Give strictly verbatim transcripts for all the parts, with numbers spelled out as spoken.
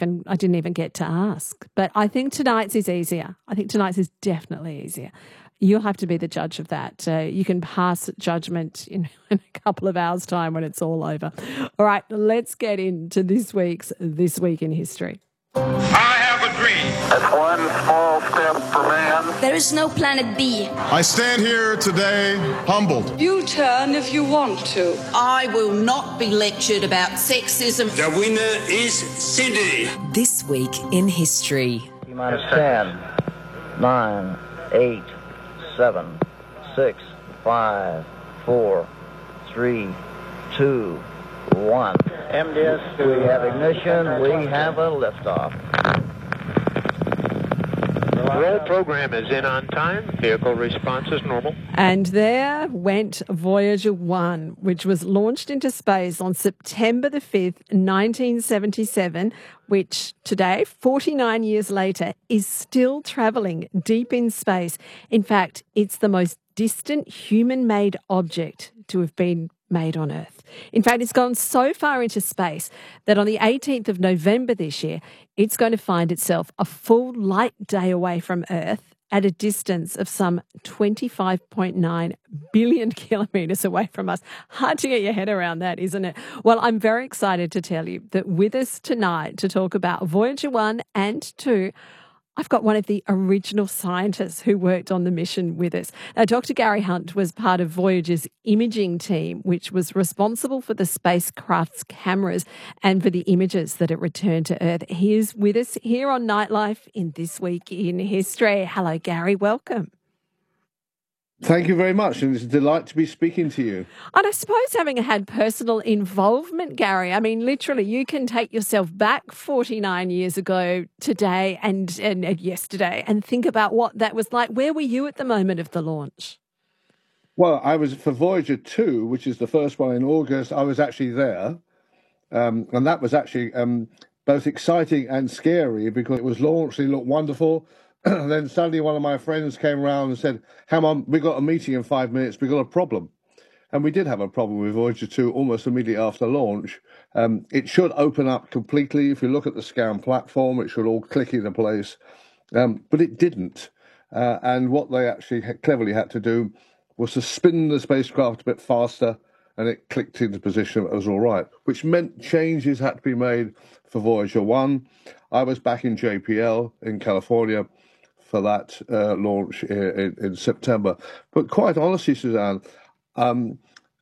even I didn't even get to ask. But I think tonight's is easier. I think tonight's is definitely easier. You'll have to be the judge of that. Uh, you can pass judgment in, in a couple of hours' time when it's all over. All right, let's get into this week's This Week in History. I have a dream. That's one small step for man. There is no planet B. I stand here today humbled. You turn if you want to. I will not be lectured about sexism. The winner is Sydney. This Week in History. Minus ten, nine, eight, seven, six, five, four, three, two, one. M D S, we have ignition, we have a liftoff. Roll program is in on time. Vehicle response is normal. And there went Voyager one, which was launched into space on September the fifth, nineteen seventy-seven, which today, forty-nine years later, is still travelling deep in space. In fact, it's the most distant human-made object to have been made on Earth. In fact, it's gone so far into space that on the eighteenth of November this year, it's going to find itself a full light day away from Earth at a distance of some twenty-five point nine billion kilometres away from us. Hard to get your head around that, isn't it? Well, I'm very excited to tell you that with us tonight to talk about Voyager one and two, I've got one of the original scientists who worked on the mission with us. Now, Doctor Gary Hunt was part of Voyager's imaging team, which was responsible for the spacecraft's cameras and for the images that it returned to Earth. He is with us here on Nightlife in This Week in History. Hello, Gary. Welcome. Thank you very much, and it's a delight to be speaking to you. And I suppose having had personal involvement, Gary, I mean, literally, you can take yourself back forty-nine years ago today and, and, and yesterday and think about what that was like. Where were you at the moment of the launch? Well, I was for Voyager two, which is the first one in August. I was actually there, um, and that was actually um, both exciting and scary because it was launched, it looked wonderful. And then suddenly one of my friends came around and said, Hammond, we got a meeting in five minutes, we got a problem. And we did have a problem with Voyager two almost immediately after launch. Um, it should open up completely. If you look at the scan platform, it should all click into place. Um, but it didn't. Uh, and what they actually ha- cleverly had to do was to spin the spacecraft a bit faster, and it clicked into position. It was all right, which meant changes had to be made for Voyager one. I was back in J P L in California for that uh, launch in, in September. But quite honestly, Suzanne, um,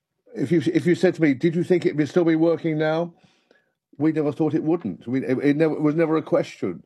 if you if you said to me, did you think it would still be working now? We never thought it wouldn't. We, it, it, never, it was never a question.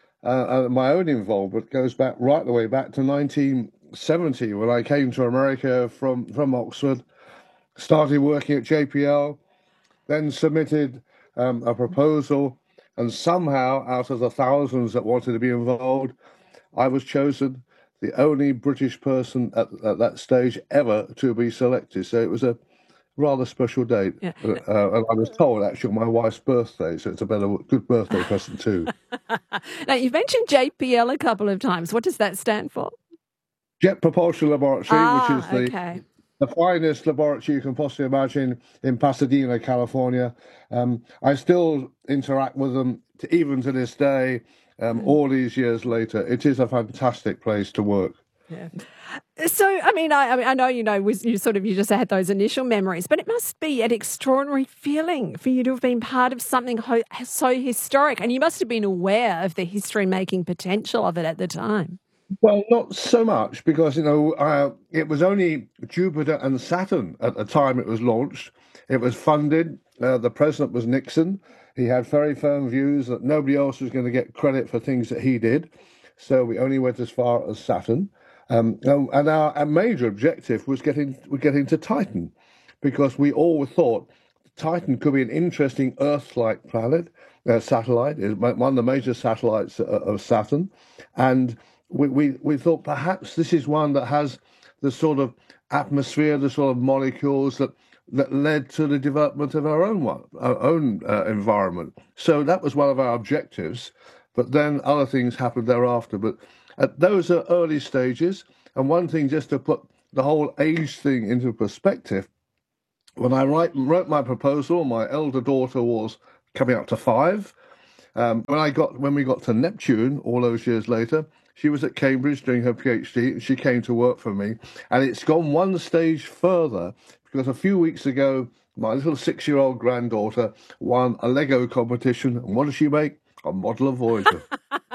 Uh, my own involvement goes back right the way back to nineteen seventy when I came to America from, from Oxford, started working at J P L, then submitted um, a proposal, and somehow out of the thousands that wanted to be involved, I was chosen, the only British person at, at that stage ever to be selected. So it was a rather special date. Yeah. Uh, and I was told, actually, on my wife's birthday, so it's a better, good birthday present too. Now, you've mentioned J P L a couple of times. What does that stand for? Jet Propulsion Laboratory, ah, which is the, okay. the finest laboratory you can possibly imagine in Pasadena, California. Um, I still interact with them, to, even to this day. Um, all these years later, it is a fantastic place to work. Yeah. So, I mean, I, I mean, I know you know you sort of you just had those initial memories, but it must be an extraordinary feeling for you to have been part of something ho- so historic, and you must have been aware of the history-making potential of it at the time. Well, not so much because you know uh, it was only Jupiter and Saturn at the time it was launched. It was funded. Uh, the president was Nixon. He had very firm views that nobody else was going to get credit for things that he did. So we only went as far as Saturn. Um, and our, our major objective was getting, was getting to Titan, because we all thought Titan could be an interesting Earth-like planet, uh, satellite, is one of the major satellites of Saturn. And we, we, we thought perhaps this is one that has the sort of atmosphere, the sort of molecules that that led to the development of our own one, our own uh, environment. So that was one of our objectives, but then other things happened thereafter. But at those are early stages, and one thing just to put the whole age thing into perspective, when I write, wrote my proposal, my elder daughter was coming up to five, Um, when I got when we got to Neptune all those years later, she was at Cambridge doing her PhD. She came to work for me, and it's gone one stage further because a few weeks ago, my little six-year-old granddaughter won a Lego competition. And what does she make? A model of Voyager.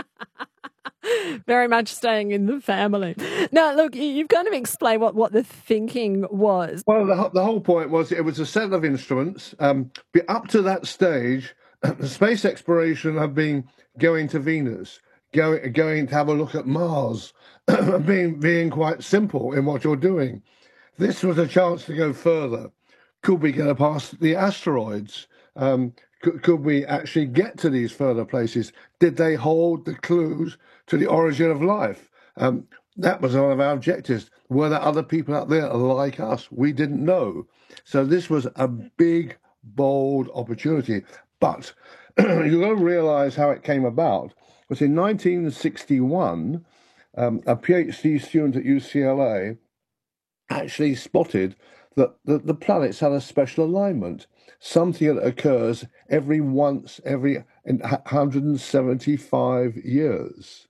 Very much staying in the family. Now, look, you- you've kind of explained what, what the thinking was. Well, the, ho- the whole point was it was a set of instruments. Um, but up to that stage, space exploration had been going to Venus, going going to have a look at Mars, being being quite simple in what you're doing. This was a chance to go further. Could we get past the asteroids? Um, could, could we actually get to these further places? Did they hold the clues to the origin of life? Um, that was one of our objectives. Were there other people out there like us? We didn't know. So this was a big, bold opportunity. But you've got to realise how it came about. It was in nineteen sixty-one, um, a PhD student at U C L A actually spotted that the, the planets had a special alignment, something that occurs every once, every in one hundred seventy-five years.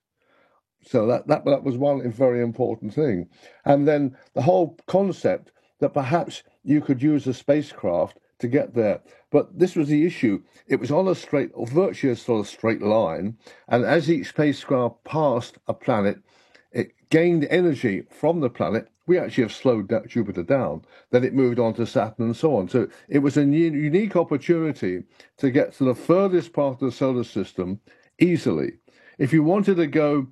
So that, that, that was one very important thing. And then the whole concept that perhaps you could use a spacecraft to get there. But this was the issue. It was on a straight, or virtually a sort of straight line. And as each spacecraft passed a planet, it gained energy from the planet. We actually have slowed Jupiter down. Then it moved on to Saturn and so on. So it was a unique opportunity to get to the furthest part of the solar system easily. If you wanted to go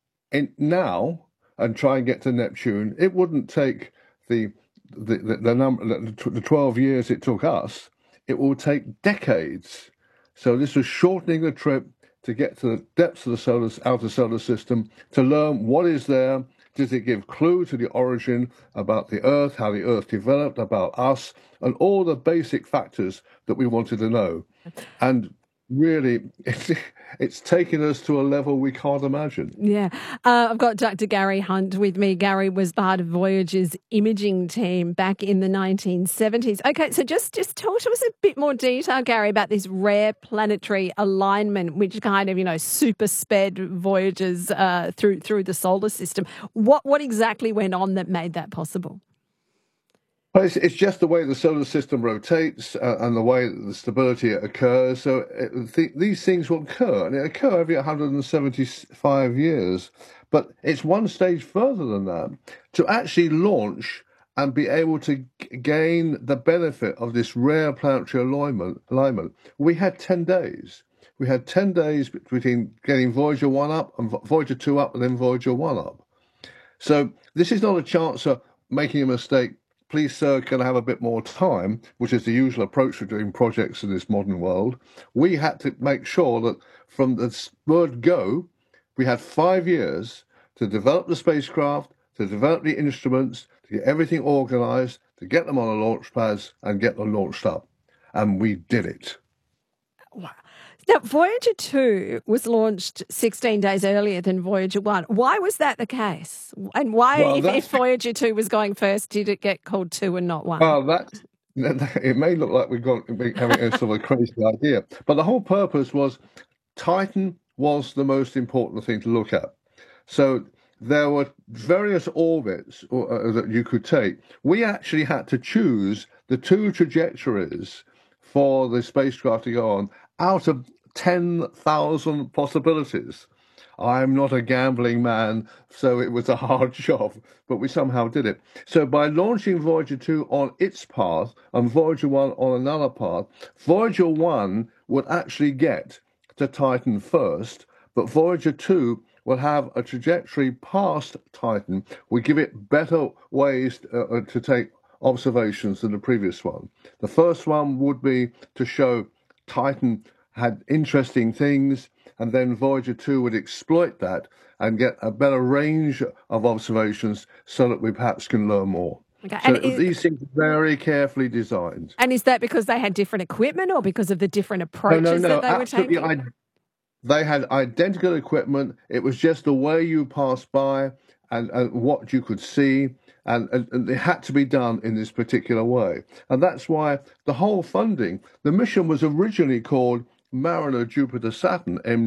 in now and try and get to Neptune, it wouldn't take the the the, the number the twelve years it took us. It will take decades. So this was shortening the trip to get to the depths of the solar outer solar system, to learn what is there. Does it give clue to the origin about the Earth, how the Earth developed, about us, and all the basic factors that we wanted to know? And really, it's, it's taken us to a level we can't imagine. Yeah. Uh, I've got Doctor Gary Hunt with me. Gary was part of Voyager's imaging team back in the nineteen seventies. Okay, so just, just talk to us a bit more detail, Gary, about this rare planetary alignment, which kind of, you know, super sped Voyagers uh, through through the solar system. What what exactly went on that made that possible? Well, it's, it's just the way the solar system rotates uh, and the way that the stability occurs. So it, th- these things will occur, and they occur every one hundred seventy-five years. But it's one stage further than that to actually launch and be able to g- gain the benefit of this rare planetary alignment. alignment. We had ten days. We had ten days between getting Voyager one up and Voyager two up and then Voyager one up. So this is not a chance of making a mistake. Please, sir, can I have a bit more time, which is the usual approach for doing projects in this modern world. We had to make sure that from the word go, we had five years to develop the spacecraft, to develop the instruments, to get everything organized, to get them on the launch pads and get them launched up. And we did it. Wow. Now, Voyager two was launched sixteen days earlier than Voyager one. Why was that the case? And why, Well, if, that's- if Voyager two was going first, did it get called two and not one? Well, that, it may look like we've got having a sort of crazy idea, but the whole purpose was Titan was the most important thing to look at. So there were various orbits uh, that you could take. We actually had to choose the two trajectories for the spacecraft to go on out of ten thousand possibilities. I'm not a gambling man, so it was a hard job, but we somehow did it. So by launching Voyager two on its path and Voyager one on another path, Voyager one would actually get to Titan first, but Voyager two will have a trajectory past Titan. We give it better ways uh, to take observations than the previous one. The first one would be to show Titan had interesting things, and then Voyager two would exploit that and get a better range of observations so that we perhaps can learn more. Okay. So And is- these things are very carefully designed. And is that because they had different equipment or because of the different approaches no, no, no, that they were absolutely. taking? I, they had identical equipment. It was just the way you passed by and, and what you could see. And, and, and it had to be done in this particular way. And that's why the whole funding, the mission was originally called Mariner Jupiter Saturn M